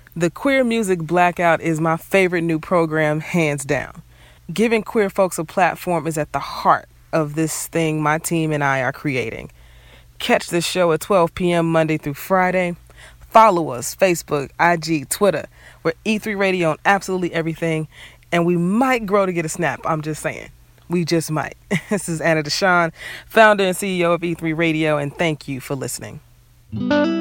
The Queer Music Blackout is my favorite new program, hands down. Giving queer folks a platform is at the heart of this thing my team and I are creating. Catch this show at 12 p.m. Monday through Friday. Follow us, Facebook, IG, Twitter. We're E3 Radio on absolutely everything, and we might grow to get a snap, I'm just saying. We just might. This is Anna Deshawn, founder and CEO of E3 Radio, and thank you for listening.